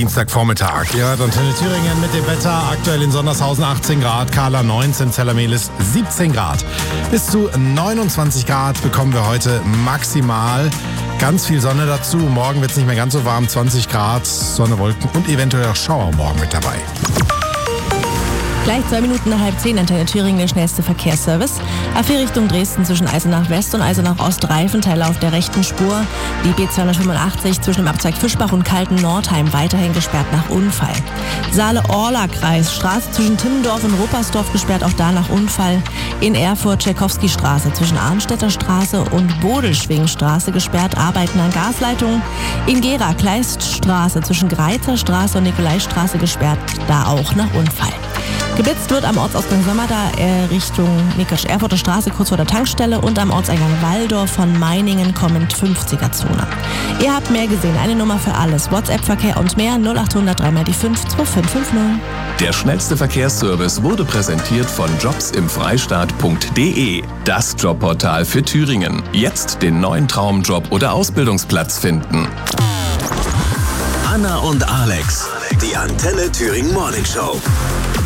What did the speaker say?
Dienstagvormittag. Ihr hört Antenne Thüringen mit dem Wetter. Aktuell in Sondershausen 18 Grad, Kahla 19, Zellermelis 17 Grad. Bis zu 29 Grad bekommen wir heute maximal. Ganz viel Sonne dazu. Morgen wird es nicht mehr ganz so warm, 20 Grad, Sonne, Wolken und eventuell auch Schauer morgen mit dabei. Gleich 2 Minuten nach 9:30, Antenne Thüringen, der schnellste Verkehrsservice. A4 Richtung Dresden zwischen Eisenach West und Eisenach Ost, Reifenteile auf der rechten Spur. Die B285 zwischen dem Abzweig Fischbach und Kalten-Nordheim weiterhin gesperrt nach Unfall. Saale-Orla-Kreis, Straße zwischen Timmendorf und Ruppersdorf gesperrt, auch da nach Unfall. In Erfurt Tschekowski-Straße zwischen Arnstädter Straße und Bodelschwingstraße gesperrt, Arbeiten an Gasleitungen. In Gera Kleiststraße zwischen Greizer Straße und Nikolaistraße gesperrt, da auch nach Unfall. Geblitzt wird am Ortsausgang Sommerda Richtung Erfurter Straße kurz vor der Tankstelle und am Ortseingang Walldorf von Meiningen kommend 50er-Zone. Ihr habt mehr gesehen, eine Nummer für alles. WhatsApp-Verkehr und mehr 0800 3 mal die 5 2550. Der schnellste Verkehrsservice wurde präsentiert von jobsimfreistaat.de. Das Jobportal für Thüringen. Jetzt den neuen Traumjob oder Ausbildungsplatz finden. Anna und Alex, die Antenne Thüringen Morning Show.